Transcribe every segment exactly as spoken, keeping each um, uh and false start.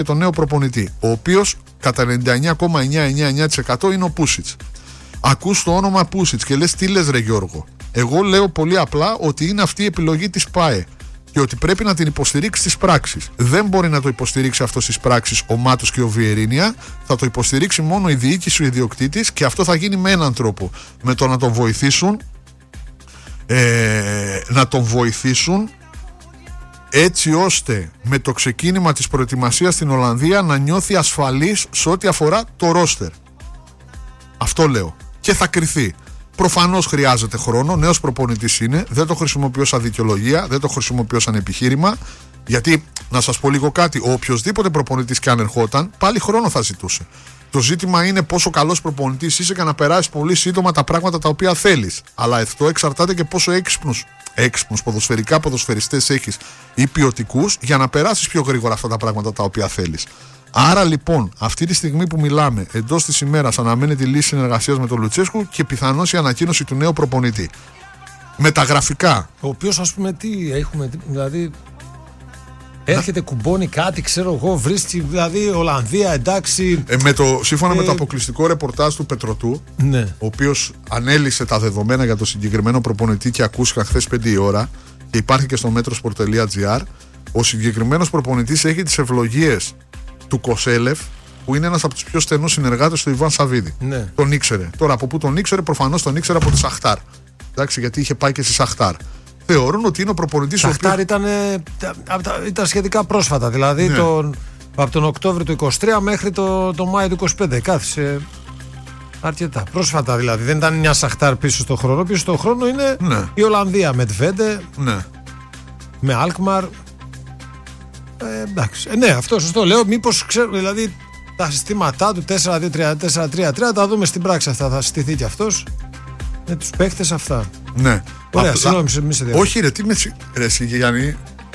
και τον νέο προπονητή, ο οποίος κατά ενενήντα εννιά κόμμα εννιακόσια ενενήντα εννιά τοις εκατό είναι ο Πούσιτς. Ακούς το όνομα Πούσιτς και λες τι λες ρε Γιώργο. Εγώ λέω πολύ απλά ότι είναι αυτή η επιλογή της ΠΑΕ και ότι πρέπει να την υποστηρίξει στις πράξεις. Δεν μπορεί να το υποστηρίξει αυτό στις πράξεις ο Μάτος και ο Βιερίνια. Θα το υποστηρίξει μόνο η διοίκηση, ο ιδιοκτήτης, και αυτό θα γίνει με έναν τρόπο. Με το να τον βοηθήσουν, ε, να τον βοηθήσουν έτσι ώστε με το ξεκίνημα της προετοιμασίας στην Ολλανδία να νιώθει ασφαλής σε ό,τι αφορά το ρόστερ. Αυτό λέω. Και θα κριθεί. Προφανώς χρειάζεται χρόνο, νέος προπονητής είναι, δεν το χρησιμοποιώ σαν δικαιολογία, δεν το χρησιμοποιώ σαν επιχείρημα, γιατί να σας πω λίγο κάτι, ο οποιοσδήποτε προπονητής και αν ερχόταν, πάλι χρόνο θα ζητούσε. Το ζήτημα είναι πόσο καλός προπονητής είσαι και να περάσεις πολύ σύντομα τα πράγματα τα οποία θέλεις. Αλλά αυτό εξαρτάται και πόσο έξυπνους, έξυπνους ποδοσφαιρικά ποδοσφαιριστές έχεις ή ποιοτικούς για να περάσεις πιο γρήγορα αυτά τα πράγματα τα οποία θέλεις. Άρα λοιπόν, αυτή τη στιγμή που μιλάμε, εντός της ημέρας αναμένεται η λύση συνεργασίας με τον Λουτσέσκου και πιθανώς η ανακοίνωση του νέου προπονητή. Μεταγραφικά. Ο οποίος, ας πούμε, τι έχουμε, δηλαδή. Έρχεται, να... κουμπώνει κάτι, ξέρω εγώ, βρίσκει, δηλαδή Ολλανδία, εντάξει. Ε, με το, σύμφωνα ε... με το αποκλειστικό ρεπορτάζ του Πετροτού, ναι. ο οποίος ανέλησε τα δεδομένα για το συγκεκριμένο προπονητή και ακούστηκαν χθες πέντε η ώρα και υπάρχει και στο metrosport τελεία gr, ο συγκεκριμένος προπονητής έχει τις ευλογίες του Κοσέλεφ, που είναι ένας από τους πιο στενούς συνεργάτες του Ιβάν Σαββίδη. Ναι. Τον ήξερε. Τώρα από πού τον ήξερε, προφανώς τον ήξερε από τη Σαχτάρ. Εντάξει, γιατί είχε πάει και στη Σαχτάρ. Θεωρούν ότι είναι ο προπονητής. Σαχτάρ οποίος... ήταν, ήταν σχετικά πρόσφατα. Δηλαδή ναι. τον, από τον Οκτώβριο του είκοσι τρία μέχρι το, το Μάιο του είκοσι πέντε. Κάθισε αρκετά. Πρόσφατα δηλαδή. Δεν ήταν μια Σαχτάρ πίσω στον χρόνο. Πίσω στον χρόνο είναι ναι. η Ολλανδία με Τβέντε, ναι. με Αλκμαρ. Ε, εντάξει. Ε, ναι, αυτό σωστό. Λέω, μήπως ξέρω, δηλαδή τα συστήματά του τέσσερα δύο τρία τέσσερα τρία τρία τα δούμε στην πράξη αυτά. Θα συστηθεί και αυτός με τους παίχτες αυτά. Ναι. Ωραία, συγγνώμη, μη σε διακόπτω. Όχι, ρε, τι με. Ρε, εσύ, Γιάννη.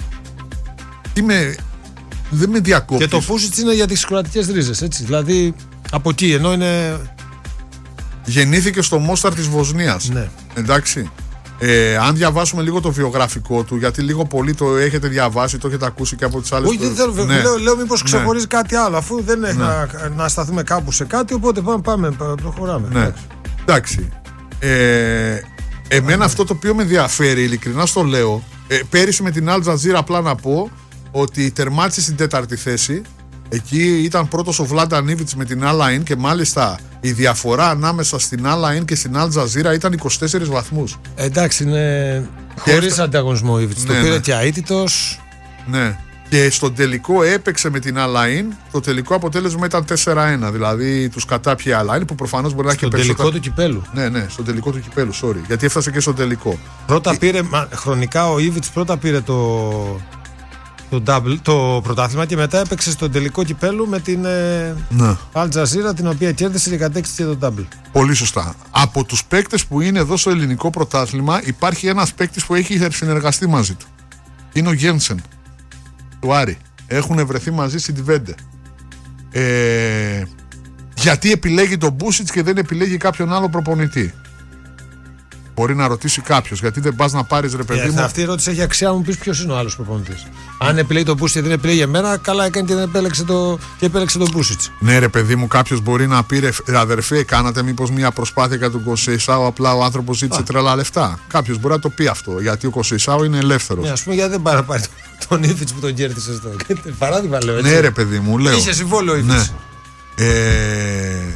Τι με. Δεν με διακόπτεις. Και το Πούσιτς είναι για τις κροατικές ρίζες, έτσι. Δηλαδή από εκεί, ενώ είναι. Γεννήθηκε στο Μόσταρ της Βοσνίας. Ναι. Εντάξει. Ε, αν διαβάσουμε λίγο το βιογραφικό του, γιατί λίγο πολύ το έχετε διαβάσει, το έχετε ακούσει και από τις άλλες. Όχι, δεν θέλω. Ναι. Λέω, λέω μήπως ξεχωρίζει ναι. κάτι άλλο, αφού δεν έχει ναι. να, να σταθούμε κάπου σε κάτι. Οπότε πάμε, πάμε προχωράμε. Ναι. Εντάξει. Ε, εμένα αυτό το οποίο με ενδιαφέρει, ειλικρινά στο λέω, ε, πέρυσι με την Al Jazeera απλά να πω ότι τερμάτισε στην τέταρτη θέση. Εκεί ήταν πρώτος ο Βλάντα Νίβιτς με την Al Ain και μάλιστα η διαφορά ανάμεσα στην Al Ain και στην Al Jazeera ήταν είκοσι τέσσερις βαθμούς. Εντάξει, είναι χωρίς έφτα... ανταγωνισμό ο Νίβιτς. Ναι, το πήρε ναι. και αίτητος. Ναι. Και στον τελικό έπαιξε με την Al Ain. Το τελικό αποτέλεσμα ήταν τέσσερα ένα. Δηλαδή τους κατάπιε η Al Ain που προφανώς μπορεί να έχει και περισσότερα. Στον τελικό του κυπέλου. Ναι, ναι, στον τελικό του κυπέλου, sorry. Γιατί έφτασε και στον τελικό. Πρώτα και... πήρε, μα, χρονικά ο Ήβιτς πρώτα πήρε το. Το, double, το πρωτάθλημα και μετά έπαιξε στο τελικό κυπέλου με την ναι. Al Jazeera, την οποία κέρδισε και κατέκτησε το double. Πολύ σωστά. Από τους παίκτες που είναι εδώ στο ελληνικό πρωτάθλημα υπάρχει ένας παίκτης που έχει συνεργαστεί μαζί του. Είναι ο Γένσεν του Άρη. Έχουν βρεθεί μαζί στην Τβέντε. Ε, γιατί επιλέγει τον Μπούσιτς και δεν επιλέγει κάποιον άλλο προπονητή? Μπορεί να ρωτήσει κάποιος, γιατί δεν πας να πάρεις ρε παιδί μου. Αυτή η ερώτηση έχει αξία, μου πεις ποιος είναι ο άλλος προπονητής. Αν επιλέγει τον Μπούσιτς και δεν επιλέγει εμένα, καλά έκανε και δεν επέλεξε, το... και επέλεξε τον Μπούσιτς. Ναι, ρε παιδί μου, κάποιος μπορεί να πει ρε αδερφέ, κάνατε μήπως μια προσπάθεια για τον Κοσεϊσάου, απλά ο άνθρωπος ζήτησε τρελά λεφτά. Κάποιος μπορεί να το πει αυτό, γιατί ο Κοσεϊσάου είναι ελεύθερος. Ναι, ας πούμε, γιατί δεν πάει να πάρει τον Ήβιτς που τον κέρδισε εδώ. Παράδειγμα λέω έτσι. Ναι, ρε παιδί μου, λέω. Είχε συμβόλαιο ο Ήβιτς. Ναι. Ε...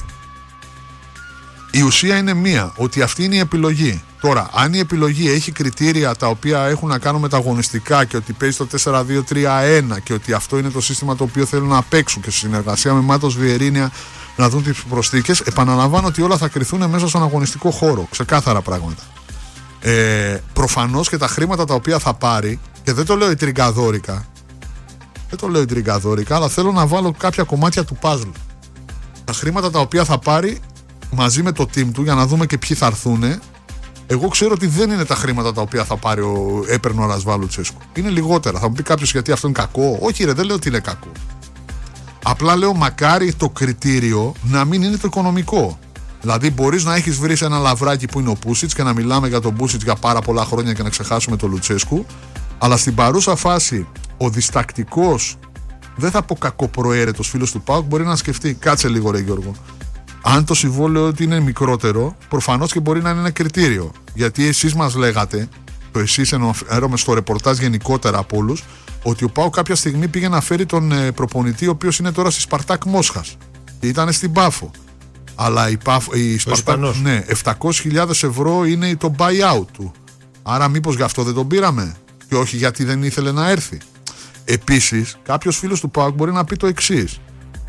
Η ουσία είναι μία, ότι αυτή είναι η επιλογή. Τώρα, αν η επιλογή έχει κριτήρια τα οποία έχουν να κάνουν με τα αγωνιστικά και ότι παίζει το τέσσερα δύο τρία ένα και ότι αυτό είναι το σύστημα το οποίο θέλουν να παίξουν και στη συνεργασία με Μάτος Βιερίνια να δουν τις προσθήκες, επαναλαμβάνω ότι όλα θα κρυθούν μέσα στον αγωνιστικό χώρο. Ξεκάθαρα πράγματα. Ε, προφανώς και τα χρήματα τα οποία θα πάρει, και δεν το λέω ιτριγκαδόρικα, δεν το λέω ιτριγκαδόρικα, αλλά θέλω να βάλω κάποια κομμάτια του puzzle. Τα χρήματα τα οποία θα πάρει μαζί με το team του, για να δούμε και ποιοι θα έρθουν. Εγώ ξέρω ότι δεν είναι τα χρήματα τα οποία θα πάρει ο έπαιρνε ο Ρασβάλ Λουτσέσκου. Είναι λιγότερα. Θα μου πει κάποιος γιατί αυτό είναι κακό. Όχι, ρε, δεν λέω ότι είναι κακό. Απλά λέω μακάρι το κριτήριο να μην είναι το οικονομικό. Δηλαδή, μπορείς να έχεις βρει ένα λαβράκι που είναι ο Πούσιτς και να μιλάμε για τον Πούσιτς για πάρα πολλά χρόνια και να ξεχάσουμε τον Λουτσέσκου. Αλλά στην παρούσα φάση, ο διστακτικός δεν θα πω κακοπροαίρετος φίλος του ΠΑΟΚ, μπορεί να σκεφτεί, κάτσε λίγο ρε Γιώργο. Αν το συμβόλαιο ότι είναι μικρότερο, προφανώς και μπορεί να είναι ένα κριτήριο. Γιατί εσείς μας λέγατε, το εσείς εννοούμε στο ρεπορτάζ γενικότερα από όλους, ότι ο ΠΑΟΚ κάποια στιγμή πήγε να φέρει τον προπονητή, ο οποίος είναι τώρα στη Σπαρτάκ Μόσχας. Και ήταν στην Πάφο. Αλλά η, Πάφο, η Σπαρτάκ, ναι, επτακόσιες χιλιάδες ευρώ είναι το buyout του. Άρα μήπως γι' αυτό δεν τον πήραμε, και όχι γιατί δεν ήθελε να έρθει. Επίσης, κάποιος φίλος του ΠΑΟΚ μπορεί να πει το εξής.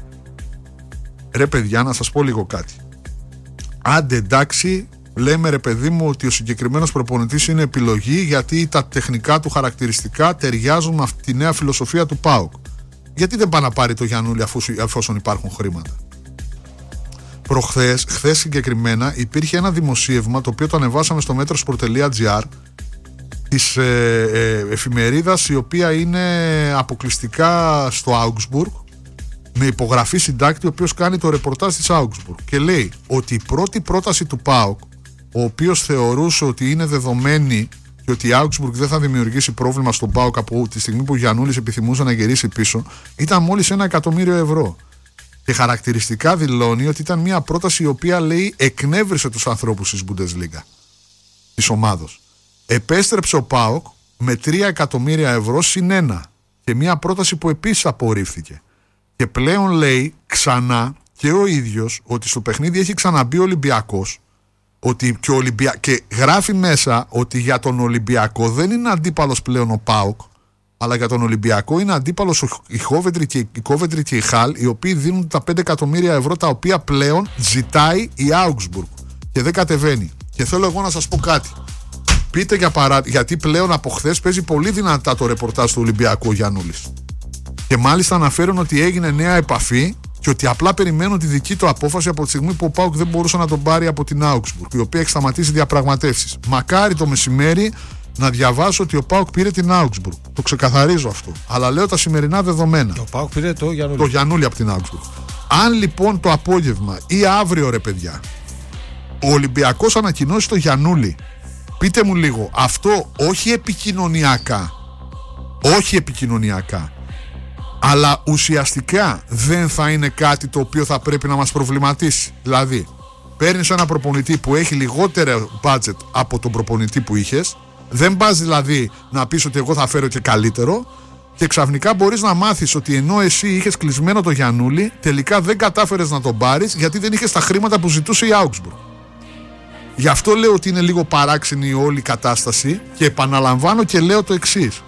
Ρε παιδιά, να σας πω λίγο κάτι. Άντε εντάξει, λέμε ρε παιδί μου ότι ο συγκεκριμένος προπονητής είναι επιλογή γιατί τα τεχνικά του χαρακτηριστικά ταιριάζουν με αυτή τη νέα φιλοσοφία του ΠΑΟΚ. Γιατί δεν πάει να πάρει το Γιαννούλη εφόσον υπάρχουν χρήματα? Προχθές, χθες συγκεκριμένα, υπήρχε ένα δημοσίευμα το οποίο το ανεβάσαμε στο metrosport τελεία gr της ε, ε, εφημερίδας, η οποία είναι αποκλειστικά στο Augsburg, με υπογραφή συντάκτη, ο οποίος κάνει το ρεπορτάζ της Augsburg, και λέει ότι η πρώτη πρόταση του ΠΑΟΚ, ο οποίος θεωρούσε ότι είναι δεδομένη και ότι η Augsburg δεν θα δημιουργήσει πρόβλημα στον ΠΑΟΚ από τη στιγμή που ο Γιαννούλης επιθυμούσε να γυρίσει πίσω, ήταν μόλις ένα εκατομμύριο ευρώ. Και χαρακτηριστικά δηλώνει ότι ήταν μια πρόταση η οποία, λέει, εκνεύρισε τους ανθρώπους της Bundesliga, της ομάδος. Επέστρεψε ο ΠΑΟΚ με τρία εκατομμύρια ευρώ συν ένα, και μια πρόταση που επίσης απορρίφθηκε. Και πλέον λέει ξανά και ο ίδιος ότι στο παιχνίδι έχει ξαναμπεί ο Ολυμπιακός, ότι και, ο Ολυμπια... και γράφει μέσα ότι για τον Ολυμπιακό δεν είναι αντίπαλος πλέον ο ΠΑΟΚ, αλλά για τον Ολυμπιακό είναι αντίπαλος η Κόβεντρη και η, Κόβεντρη και η Χαλ, οι οποίοι δίνουν τα πέντε εκατομμύρια ευρώ τα οποία πλέον ζητάει η Augsburg και δεν κατεβαίνει. Και θέλω εγώ να σας πω κάτι. Πείτε για παράδειγμα, γιατί πλέον από χθες παίζει πολύ δυνατά το ρεπορτάζ του Ολυμπιακού ο Γιαννούλης. Και μάλιστα αναφέρουν ότι έγινε νέα επαφή και ότι απλά περιμένουν τη δική του απόφαση από τη στιγμή που ο ΠΑΟΚ δεν μπορούσε να τον πάρει από την Augsburg, η οποία έχει σταματήσει διαπραγματεύσεις. Μακάρι το μεσημέρι να διαβάσω ότι ο ΠΑΟΚ πήρε την Augsburg. Το ξεκαθαρίζω αυτό. Αλλά λέω τα σημερινά δεδομένα. Ο ΠΑΟΚ πήρε το Γιαννούλη. Το Γιαννούλη από την Augsburg. Αν λοιπόν το απόγευμα ή αύριο, ρε παιδιά, ο Ολυμπιακός ανακοινώσει το Γιαννούλη, πείτε μου λίγο, αυτό όχι επικοινωνιακά, όχι επικοινωνιακά, αλλά ουσιαστικά δεν θα είναι κάτι το οποίο θα πρέπει να μας προβληματίσει? Δηλαδή, παίρνεις ένα προπονητή που έχει λιγότερο budget από τον προπονητή που είχες, δεν πας δηλαδή να πεις ότι εγώ θα φέρω και καλύτερο, και ξαφνικά μπορείς να μάθεις ότι ενώ εσύ είχες κλεισμένο το Γιαννούλη, τελικά δεν κατάφερες να τον πάρεις γιατί δεν είχες τα χρήματα που ζητούσε η Augsburg. Γι' αυτό λέω ότι είναι λίγο παράξενη η όλη κατάσταση, και επαναλαμβάνω και λέω το εξής.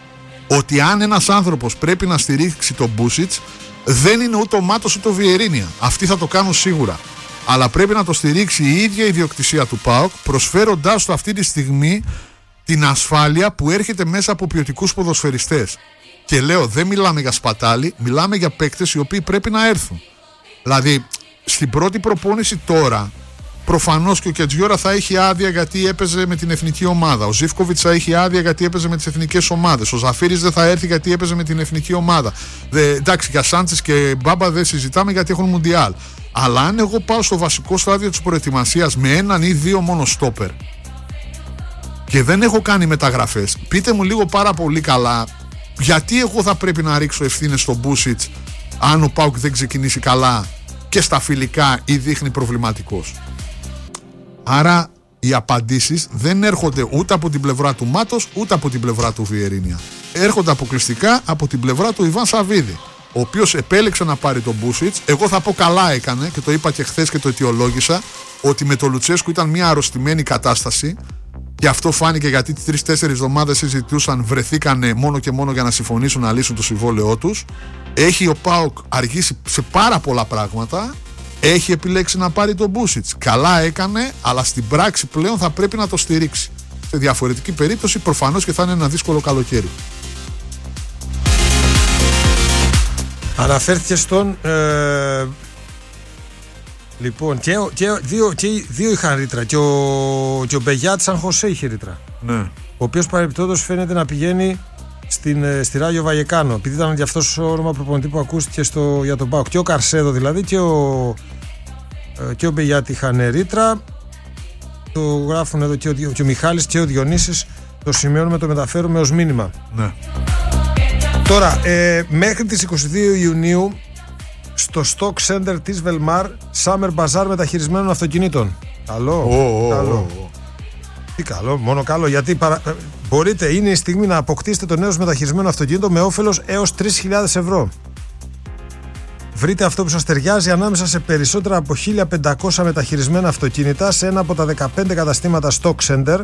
Ότι αν ένας άνθρωπος πρέπει να στηρίξει τον Μπούσιτς, δεν είναι ούτε ο Μάτος ούτε ο Βιερίνια. Αυτοί θα το κάνουν σίγουρα. Αλλά πρέπει να το στηρίξει η ίδια η ιδιοκτησία του ΠΑΟΚ, προσφέροντάς του αυτή τη στιγμή την ασφάλεια που έρχεται μέσα από ποιοτικούς ποδοσφαιριστές. Και λέω, δεν μιλάμε για σπατάλη, μιλάμε για παίκτες οι οποίοι πρέπει να έρθουν. Δηλαδή, στην πρώτη προπόνηση τώρα, προφανώς και ο Κετζιόρα θα έχει άδεια γιατί έπαιζε με την εθνική ομάδα. Ο Ζίβκοβιτς θα έχει άδεια γιατί έπαιζε με τις εθνικές ομάδες. Ο Ζαφίρης δεν θα έρθει γιατί έπαιζε με την εθνική ομάδα. Δε, εντάξει, για Σάντσες και Μπάμπα δεν συζητάμε γιατί έχουν Μουντιάλ. Αλλά αν εγώ πάω στο βασικό στάδιο της προετοιμασίας με έναν ή δύο μόνο στόπερ και δεν έχω κάνει μεταγραφές, πείτε μου λίγο πάρα πολύ καλά, γιατί εγώ θα πρέπει να ρίξω ευθύνες στον Μπούσιτς αν ο ΠΑΟΚ δεν ξεκινήσει καλά και στα φιλικά ή δείχνει προβληματικός? Άρα οι απαντήσεις δεν έρχονται ούτε από την πλευρά του Μάτος ούτε από την πλευρά του Βιερίνια. Έρχονται αποκλειστικά από την πλευρά του Ιβάν Σαββίδη, ο οποίος επέλεξε να πάρει τον Μπούσιτς. Εγώ θα πω καλά έκανε, και το είπα και χθες και το αιτιολόγησα, ότι με τον Λουτσέσκου ήταν μια αρρωστημένη κατάσταση, και αυτό φάνηκε γιατί τις τρεις-τέσσερις εβδομάδες συζητούσαν, βρεθήκανε μόνο και μόνο για να συμφωνήσουν να λύσουν το συμβόλαιό τους. Έχει ο ΠΑΟΚ αργήσει σε πάρα πολλά πράγματα. Έχει επιλέξει να πάρει τον Μπούσιτς. Καλά έκανε, αλλά στην πράξη πλέον θα πρέπει να το στηρίξει. Σε διαφορετική περίπτωση προφανώς και θα είναι ένα δύσκολο καλοκαίρι. Αναφέρθηκε στον ε, λοιπόν και, και, δύο, και δύο είχαν ρήτρα, και ο, και ο Μπεγιάτ Σαν Χωσέ είχε ρήτρα, ναι. Ο οποίος παρεμπιπτόντως φαίνεται να πηγαίνει στην, στη Ράγιο Βαγεκάνο, επειδή ήταν και αυτός ο όνομα προπονητή που ακούστηκε στο, για τον ΠΑΟΚ. Και ο Καρσέδο δηλαδή και ο, και ο Μπεγιάτ είχαν ρήτρα. Το γράφουν εδώ και ο, και ο Μιχάλης και ο Διονύσης, το σημειώνουμε, το μεταφέρουμε ως μήνυμα. Ναι. Τώρα, ε, μέχρι τις είκοσι δύο Ιουνίου στο Stock Center της Velmar Summer Bazaar μεταχειρισμένων αυτοκινήτων. Καλό, oh, καλό. Oh, oh. Τι καλό, μόνο καλό, γιατί παρα... μπορείτε, είναι η στιγμή να αποκτήσετε το νέο μεταχειρισμένο αυτοκίνητο με όφελος έως τρεις χιλιάδες ευρώ. Βρείτε αυτό που σας ταιριάζει ανάμεσα σε περισσότερα από χίλια πεντακόσια μεταχειρισμένα αυτοκίνητα σε ένα από τα δεκαπέντε καταστήματα Stock Center.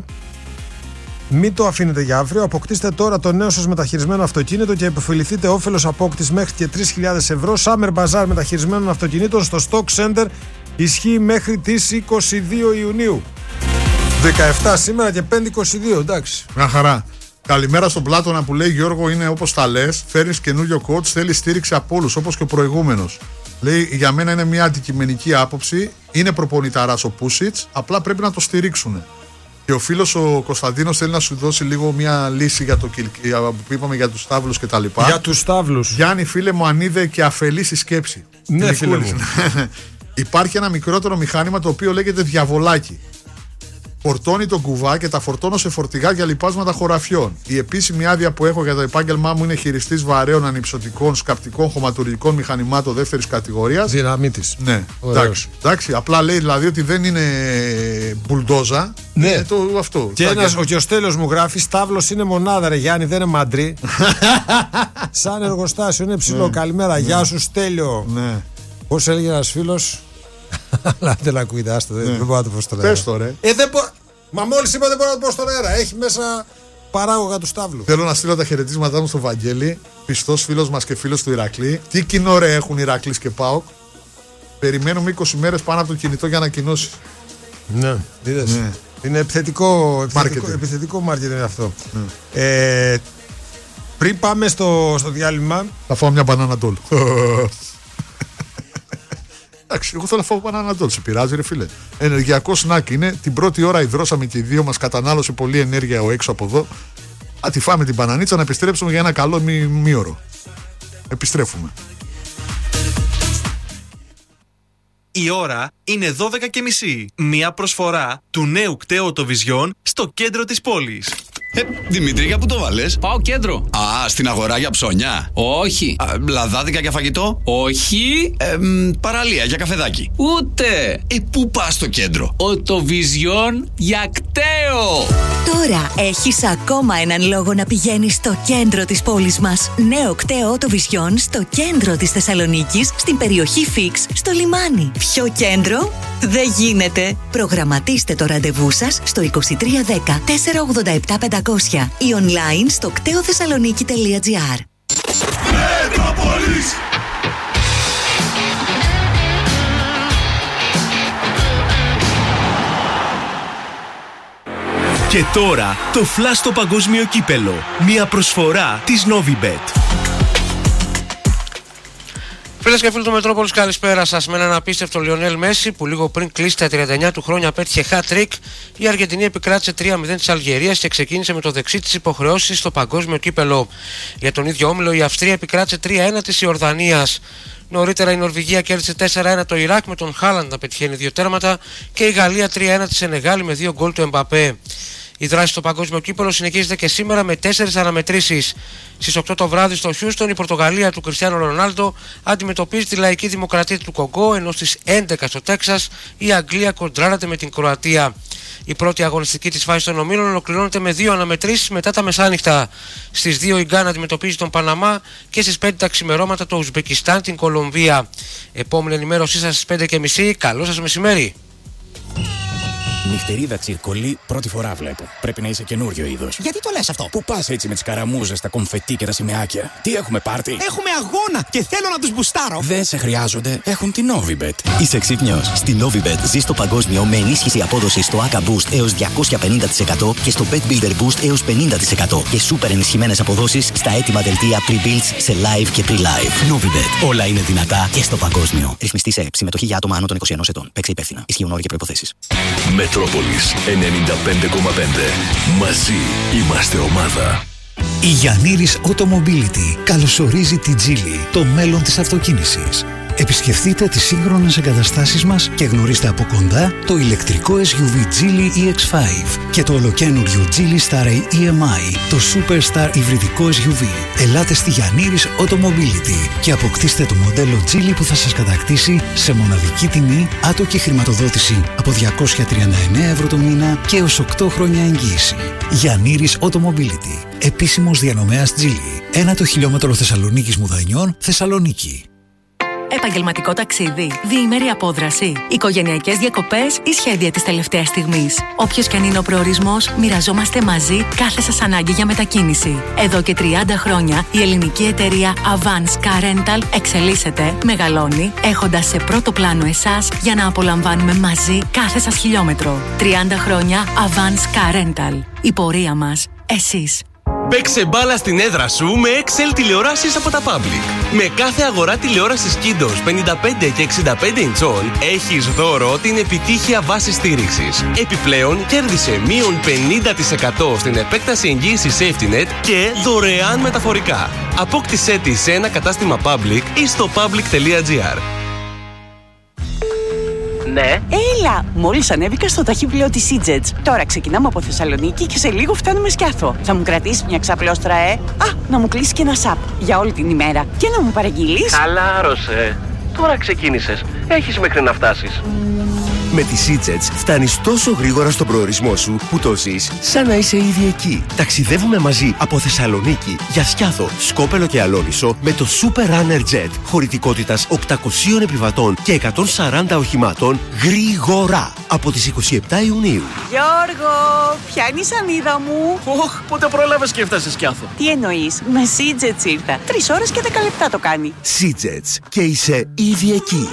Μην το αφήνετε για αύριο. Αποκτήστε τώρα το νέο σας μεταχειρισμένο αυτοκίνητο και επωφεληθείτε όφελος απόκτησης μέχρι και τρεις χιλιάδες ευρώ. Summer Bazaar μεταχειρισμένων αυτοκινήτων στο Stock Center ισχύει μέχρι τις είκοσι δύο Ιουνίου. δεκαεπτά σήμερα και πέντε είκοσι δύο, εντάξει. Μια χαρά. Καλημέρα στον Πλάτωνα που λέει Γιώργο, είναι όπως τα λες. Φέρνεις καινούριο coach, θέλει στήριξη από όλους όπως και ο προηγούμενος. Λέει για μένα είναι μια αντικειμενική άποψη. Είναι προπονηταράς ο Πούσιτς, απλά πρέπει να το στηρίξουν. Και ο φίλος ο Κωνσταντίνος θέλει να σου δώσει λίγο μια λύση για το που είπαμε για τους στάβλους και τα λοιπά. Για τους στάβλους. Γιάννη, φίλε μου, αν είδε και αφελής η σκέψη. Ναι, φίλε μου. Υπάρχει ένα μικρότερο μηχάνημα το οποίο λέγεται διαβολάκι. Φορτώνει τον κουβά και τα φορτώνω σε φορτηγά για λιπάσματα χωραφιών. Η επίσημη άδεια που έχω για το επάγγελμά μου είναι χειριστής βαρέων ανυψωτικών, σκαπτικών, χωματουργικών μηχανημάτων δεύτερης κατηγορίας. Δυναμίτης. Ναι, εντάξει, εντάξει. Απλά λέει δηλαδή ότι δεν είναι μπουλντόζα. Ναι, είναι το, αυτό. Και ένας, ο Κιωστέλος μου γράφει: Σταύλος είναι μονάδα, ρε Γιάννη, δεν είναι μαντρί. Σαν εργοστάσιο είναι ψηλό. Ναι. Καλημέρα, Ναι. Γεια σου, Στέλιο. Ναι. Πώς έλεγε ένας φίλος. Αλλά δεν ακούγεται, άστο, δεν μπορώ να το πω στον αέρα. Πες το, ρε. Ε, δεν μπο... Μα μόλις είπα δεν μπορώ να το πω στον αέρα. Έχει μέσα παράγωγα του Σταύλου. Θέλω να στείλω τα χαιρετίσματά μου στο Βαγγέλη, πιστός φίλος μας και φίλος του Ηρακλή. Τι κοινό ρε έχουν Ηρακλής και ΠΑΟΚ. Περιμένουμε είκοσι μέρες πάνω από το κινητό για ανακοινώσεις. Ναι, είδες. Ναι. Είναι επιθετικό, επιθετικό, επιθετικό marketing είναι αυτό. Ναι. Ε, πριν πάμε στο, στο διάλειμμα. Θα φάω μια μπανάνα ντόλ. Εντάξει, εγώ θέλω να φάω μπανάνα ντόλ. Σε πειράζει, ρε φίλε. Ενεργειακό σνακ είναι. Την πρώτη ώρα υδρώσαμε και οι δύο μας, κατανάλωσε πολλή ενέργεια ο έξω από εδώ. Α, τη φάμε την μπανανίτσα να επιστρέψουμε για ένα καλό μη, μήωρο. Επιστρέφουμε. Η ώρα είναι δώδεκα και μισή. Μια προσφορά του νέου κταίου Autovision στο κέντρο της πόλης. Ε, Δημήτρη, για πού το βάλες? Πάω κέντρο. Α, στην αγορά για ψώνια. Όχι. Α, λαδάδικα για φαγητό. Όχι. Ε, μ, παραλία για καφεδάκι. Ούτε. Ε, πού πας στο κέντρο? Autovision για κταίο. Τώρα έχεις ακόμα έναν λόγο να πηγαίνεις στο κέντρο της πόλης μας. Νέο κταίο Autovision στο κέντρο της Θεσσαλονίκης, στην περιοχή Φίξ, στο λιμάνι. Πιο κέντρο δεν γίνεται. Προγραμματίστε το ραντεβού σας στο είκοσι τρία δέκα τετρακόσια ογδόντα επτά πεντακόσια ή online στο κτέοθεσσαλονίκη τελεία τζι άρ. Μετρόπολης. Και τώρα το Flash στο παγκόσμιο κύπελο. Μια προσφορά της Novibet. Φίλες και φίλοι του Μετρόπολης, καλησπέρα σας. Με έναν απίστευτο Λιονέλ Μέση που λίγο πριν κλείσει τα τριάντα εννιά του χρόνια πέτυχε hat-trick, η Αργεντινή επικράτησε τρία μηδέν της Αλγερίας και ξεκίνησε με το δεξί της υποχρεώσεις στο παγκόσμιο κύπελο. Για τον ίδιο όμιλο η Αυστρία επικράτησε τρία ένα της Ιορδανίας. Νωρίτερα η Νορβηγία κέρδισε τέσσερα ένα το Ιράκ με τον Χάλαντ να πετυχαίνει δύο τέρματα και η Γαλλία τρία ένα τη Σενεγάλη με δύο γκολ του Εμπαπέ. Η δράση στο παγκόσμιο κύπελο συνεχίζεται και σήμερα με τέσσερις αναμετρήσεις. Στις οκτώ το βράδυ στο Χιούστον η Πορτογαλία του Κριστιάνο Ρονάλντο αντιμετωπίζει τη Λαϊκή Δημοκρατία του Κογκό, ενώ στις έντεκα στο Τέξας η Αγγλία κοντράρεται με την Κροατία. Η πρώτη αγωνιστική της φάσης των ομίλων ολοκληρώνεται με δύο αναμετρήσεις μετά τα μεσάνυχτα. Στις δύο η Γκάνα αντιμετωπίζει τον Παναμά και στις πέντε τα ξημερώματα το Ουσμπεκιστάν την Κολομβία. Επόμενη ενημέρωσή σας στις πέντε και μισή. Καλό σας μεσημέρι. Νυχτερίδα τσιρκολί, πρώτη φορά βλέπω. Πρέπει να είσαι καινούριο είδος. Γιατί το λες αυτό? Πού πας έτσι με τις καραμούζες, τα κομφετί και τα σημαίακια? Τι έχουμε πάρτι? Έχουμε αγώνα και θέλω να τους μπουστάρω. Δεν σε χρειάζονται, έχουν την Novibet. Είσαι ξύπνιος? Στη Novibet ζεις το παγκόσμιο με ενίσχυση απόδοσης στο έι έι κέι Boost έως διακόσια πενήντα τοις εκατό και στο Bet Builder Boost έως πενήντα τοις εκατό και σούπερ ενισχυμένες αποδόσεις στα έτοιμα δελτία pre-builds σε live και pre-live. Novibet. Όλα είναι δυνατά και στο παγκόσμιο. Ρυθμιστή σε συμμετοχή για άτομα άνω των είκοσι ενός ετών. Παίξε υπεύθυνα. Ισχύουν όροι και προϋποθέσεις. Μετρόπολης ενενήντα πέντε κόμμα πέντε. Μαζί είμαστε ομάδα. Η Γιαννήρης Automobility καλωσορίζει την Geely, το μέλλον της αυτοκίνησης. Επισκεφτείτε τις σύγχρονες εγκαταστάσεις μας και γνωρίστε από κοντά το ηλεκτρικό ες γιου βι Geely ι εξ φάιβ και το ολοκαίνουργιο Geely Star ι εμ άι, το Superstar υβριδικό ες γιου βι. Ελάτε στη Γιαννήρης Automobility και αποκτήστε το μοντέλο Geely που θα σας κατακτήσει σε μοναδική τιμή, άτοκη χρηματοδότηση από διακόσια τριάντα εννέα ευρώ το μήνα και έως οκτώ χρόνια εγγύηση. Γιαννήρης Automobility, επίσημος διανομέας Geely. Ένα το χιλιόμετρο Θεσσαλονίκης Μουδανιών, Θεσσαλονίκη. Επαγγελματικό ταξίδι, διήμερη απόδραση, οικογενειακές διακοπές ή σχέδια της τελευταίας στιγμής. Όποιος και αν είναι ο προορισμός, μοιραζόμαστε μαζί κάθε σας ανάγκη για μετακίνηση. Εδώ και τριάντα χρόνια η ελληνική εταιρεία Avance Car Rental εξελίσσεται, μεγαλώνει, έχοντας σε πρώτο πλάνο εσάς για να απολαμβάνουμε μαζί κάθε σας χιλιόμετρο. τριάντα χρόνια Avance Car Rental. Η πορεία μας, εσείς. Παίξε μπάλα στην έδρα σου με εξ ελ τηλεοράσεις από τα Public. Με κάθε αγορά τηλεόρασης Kindos πενήντα πέντε και εξήντα πέντε ιντσών έχεις δώρο την επιτύχεια βάση στήριξης. Επιπλέον κέρδισε μείον πενήντα τοις εκατό στην επέκταση εγγύησης SafetyNet και δωρεάν μεταφορικά. Απόκτησέ τη σε ένα κατάστημα Public ή στο public τελεία gr. Ναι. Έλα! Μόλις ανέβηκα στο ταχύπλαιο της Seajets. Τώρα ξεκινάμε από Θεσσαλονίκη και σε λίγο φτάνουμε Σκιάθο. Θα μου κρατήσεις μια ξαπλώστρα, ε? Α, να μου κλείσει και ένα σαπ για όλη την ημέρα. Και να μου παραγγείλεις. Χαλάρωσε. Τώρα ξεκίνησες. Έχεις μέχρι να φτάσεις. Με τη Seajets φτάνεις τόσο γρήγορα στον προορισμό σου που το ζεις σαν να είσαι ήδη εκεί. Ταξιδεύουμε μαζί από Θεσσαλονίκη για Σκιάθο, Σκόπελο και Αλόνισο με το Super Runner Jet χωρητικότητας οκτακοσίων επιβατών και εκατόν σαράντα οχημάτων γρήγορα από τις είκοσι επτά Ιουνίου. Γιώργο, πιάνει η σανίδα μου. Ωχ, πότε πρόλαβες και έφτασες Σκιάθο? Τι εννοείς, με Seajets ήρθα. Τρεις ώρες και δέκα λεπτά το κάνει. Seajets και είσαι ήδη εκεί.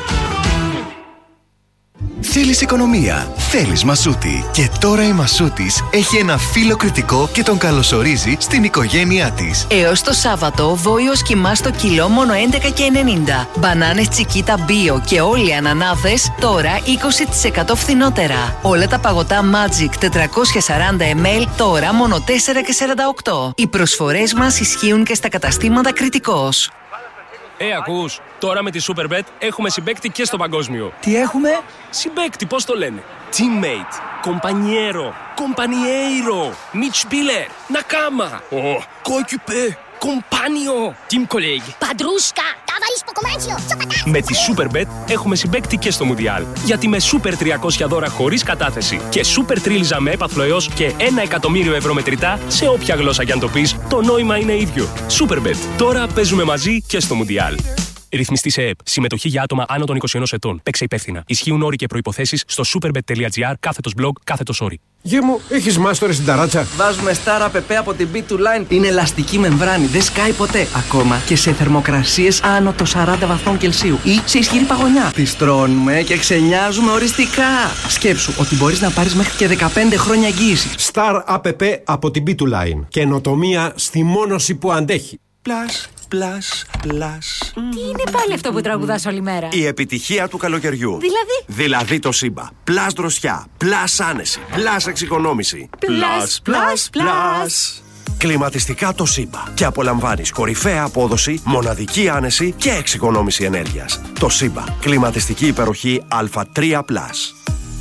Θέλεις οικονομία, θέλεις Μασούτη. Και τώρα η Μασούτης έχει ένα φύλλο κριτικό και τον καλωσορίζει στην οικογένειά της. Έως το Σάββατο, βόηος κιμά στο κιλό μόνο έντεκα και ενενήντα. Μπανάνες Τσικίτα Bio και όλοι οι ανανάδες τώρα είκοσι τοις εκατό φθηνότερα. Όλα τα παγωτά Magic τετρακόσια σαράντα μιλιλίτρα τώρα μόνο τέσσερα και σαράντα οκτώ. Οι προσφορές μας ισχύουν και στα καταστήματα Κριτικός. Ε, ακούς, τώρα με τη Superbet έχουμε συμπαίκτη και στο παγκόσμιο. Τι έχουμε? Συμπαίκτη, πώς το λένε? Teammate, compañero, compañeiro, Mitspieler, Nakama, oh, coéquipier, compagno, team colleague. Παντρούσκα, ταβαρίς ποκομάτσιο, Με τη Superbet έχουμε συμπαίκτη και στο Μουντιάλ. Γιατί με Super τριακόσια δώρα χωρίς κατάθεση και Super τρίλιζα με έπαθλο έως και ένα εκατομμύριο ευρώ μετρητά, σε όποια γλώσσα κι αν το πεις, το νόημα είναι ίδιο. Superbet. Τώρα παίζουμε μαζί και στο Μουντιάλ. Ρυθμιστή σε ΕΕΠ. Συμμετοχή για άτομα άνω των είκοσι ενός ετών. Παίξε υπεύθυνα. Ισχύουν όροι και προϋποθέσεις στο superbet τελεία gr κάθετος blog κάθετος όροι. Γη μου, έχεις μάστορες στην ταράτσα? Βάζουμε Star App από την μπι του Line. Είναι ελαστική μεμβράνη, δεν σκάει ποτέ. Ακόμα και σε θερμοκρασίες άνω των σαράντα βαθμών Κελσίου ή σε ισχυρή παγωνιά. Τις τρώνουμε και ξενιάζουμε οριστικά. Σκέψου ότι μπορείς να πάρεις μέχρι και δεκαπέντε χρόνια εγγύηση. Star App από την μπι του Line. Καινοτομία στη μόνωση που αντέχει. Plus, plus, plus. Τι είναι πάλι αυτό που τραγουδάς όλη μέρα? Η επιτυχία του καλοκαιριού. Δηλαδή? Δηλαδή το Σύμπα. Plus δροσιά, plus άνεση, plus εξοικονόμηση. Plus, plus, plus. Κλιματιστικά το Σύμπα. Και απολαμβάνεις κορυφαία απόδοση, μοναδική άνεση και εξοικονόμηση ενέργειας. Το Σύμπα. Κλιματιστική υπεροχή Α τρία πλας.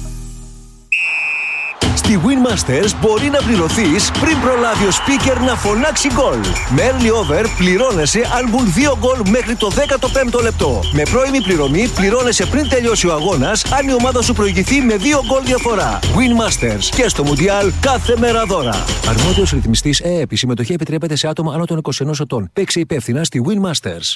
Στη Winmasters μπορεί να πληρωθείς πριν προλάβει ο speaker να φωνάξει γκολ. Με early over πληρώνεσαι αν μπουν δύο γκολ μέχρι το δέκατο πέμπτο λεπτό. Με πρώιμη πληρωμή πληρώνεσαι πριν τελειώσει ο αγώνας αν η ομάδα σου προηγηθεί με δύο γκολ διαφορά. Winmasters και στο Μουντιάλ κάθε μέρα δώρα. Αρμόδιος ρυθμιστής ΕΕΠ. Η συμμετοχή επιτρέπεται σε άτομα άνω των είκοσι ενός ετών. Παίξε υπεύθυνα στη Winmasters.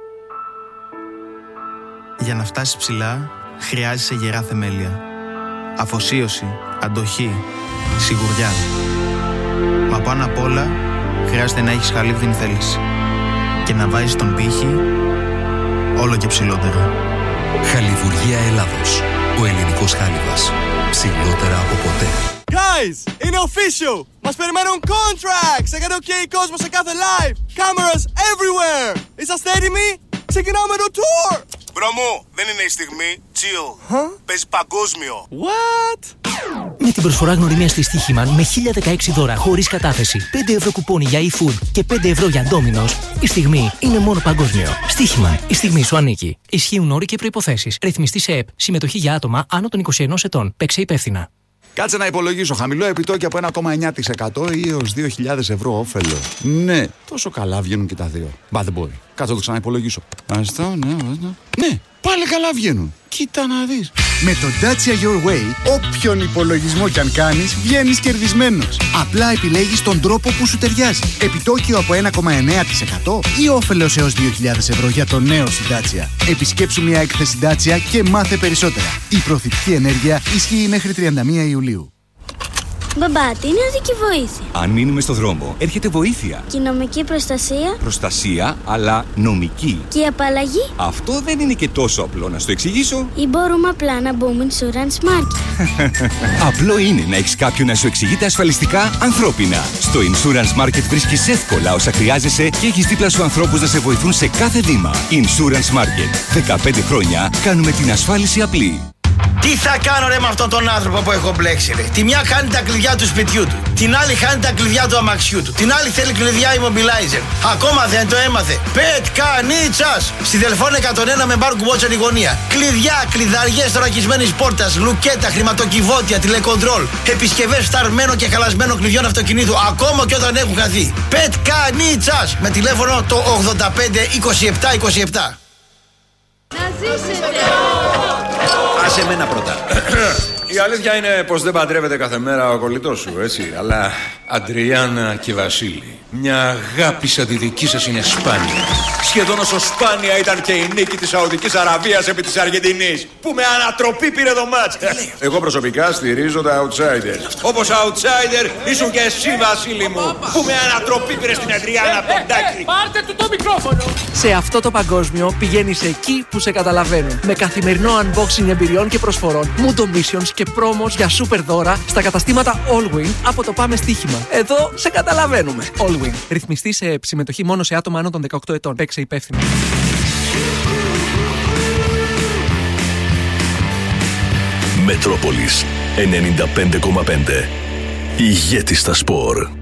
Για να φτάσεις ψηλά, χρειάζεσαι γερά θεμέλια. Αφοσίωση, αντοχή, σιγουριά. Μα πάνω απ' όλα, χρειάζεται να έχεις χαλίβδινη θέληση. Και να βάζεις τον πύχη όλο και ψηλότερα. Χαλιβουργία Ελλάδος. Ο ελληνικός χάλιβας. Ψηλότερα από ποτέ. Guys, είναι official! Μας περιμένουν contracts! εκατό χιλιάδες κόσμο σε κάθε live! Cameras everywhere! Είσαστε έτοιμοι? Ξεκινάμε το tour! Μπρο μου, δεν είναι η στιγμή. Chill. Huh? Παίζει παγκόσμιο. What? Με την προσφορά γνωριμίας της Στοίχημαν με χίλια δεκαέξι δώρα χωρίς κατάθεση, πέντε ευρώ κουπόνι για e-food και πέντε ευρώ για Domino's, η στιγμή είναι μόνο παγκόσμιο. Στοίχημαν. Η στιγμή σου ανήκει. Ισχύουν όροι και προϋποθέσεις. Ρυθμιστή σε ΕΠ. Συμμετοχή για άτομα άνω των είκοσι ενός ετών. Παίξε υπεύθυνα. Κάτσε να υπολογίσω. Χαμηλό επιτόκιο από ένα κόμμα εννιά τοις εκατό ή έως δύο χιλιάδες ευρώ όφελο. Ναι, τόσο καλά βγαίνουν και τα δύο. Bad boy. Κάτσε να το ξαναυπολογίσω. Αυτό, ναι, ναι. Ναι, πάλι καλά βγαίνουν. Κοίτα να δεις. Με το Dacia Your Way, όποιον υπολογισμό κι αν κάνεις, βγαίνεις κερδισμένος. Απλά επιλέγεις τον τρόπο που σου ταιριάζει. Επιτόκιο από ένα κόμμα εννιά τοις εκατό ή όφελος έως δύο χιλιάδες ευρώ για το νέο σου Dacia. Επισκέψου μια έκθεση Dacia και μάθε περισσότερα. Η προθυμική ενέργεια ισχύει μέχρι τριάντα μία Ιουλίου. Μπαμπά, τι είναι οδική βοήθεια? Αν μείνουμε στο δρόμο, έρχεται βοήθεια. Και η νομική προστασία? Προστασία, αλλά νομική. Και η απαλλαγή? Αυτό δεν είναι και τόσο απλό, να στο εξηγήσω. Ή μπορούμε απλά να μπούμε Insurance Market? Απλό είναι να έχεις κάποιον να σου εξηγείται ασφαλιστικά ανθρώπινα. Στο Insurance Market βρίσκεις εύκολα όσα χρειάζεσαι και έχεις δίπλα σου ανθρώπους να σε βοηθούν σε κάθε βήμα. Insurance Market. δεκαπέντε χρόνια κάνουμε την ασφάλιση απλή. Τι θα κάνω ρε με αυτόν τον άνθρωπο που έχω μπλέξει ρε? Τη μια χάνει τα κλειδιά του σπιτιού του, την άλλη χάνει τα κλειδιά του αμαξιού του, την άλλη θέλει κλειδιά immobilizer. Ακόμα δεν το έμαθε. Πετκανίτσας! Στη Δελφών εκατόν ένα με μπαρ κουμπότσερ η γωνία. Κλειδιά, κλειδαριές θωρακισμένης πόρτας, λουκέτα, χρηματοκιβώτια, τηλεκοντρόλ, επισκευές φταρμένων και χαλασμένων κλειδιών αυτοκινήτου, ακόμα και όταν έχουν χαθεί. Πετκανίτσας! Με τηλέφωνο το ογδόντα πέντε είκοσι επτά είκοσι επτά. Να ζήσετε! Άσε εμένα πρώτα. Η αλήθεια είναι πως δεν παντρεύεται κάθε μέρα ο κολλητός σου, έτσι. Αλλά Αντριάννα και Βασίλη, μια αγάπη σαν τη δική σας είναι σπάνια. Σχεδόν όσο σπάνια ήταν και η νίκη της Σαουδικής Αραβίας επί της Αργεντινής, που με ανατροπή πήρε το μάτς. Εγώ προσωπικά στηρίζω τα outsider. Όπως outsider ήσουν και εσύ, Βασίλη μου, που με ανατροπή πήρε στην Αντριάννα Πεντάκη. Πάρτε του το μικρόφωνο! Σε αυτό το παγκόσμιο πηγαίνεις εκεί που σε καταλαβαίνουν. Με καθημερινό unboxing εμπειριών και προσφορών, mood missions και promos για super δώρα στα καταστήματα Allwin από το Πάμε Στοίχημα. Εδώ σε καταλαβαίνουμε. Allwin. Ρυθμιστή σε συμμετοχή μόνο σε άτομα άνω των δεκαοκτώ ετών. Παίξε υπεύθυνα. Μετρόπολης ενενήντα πέντε κόμμα πέντε. Ηγέτη στα σπορ.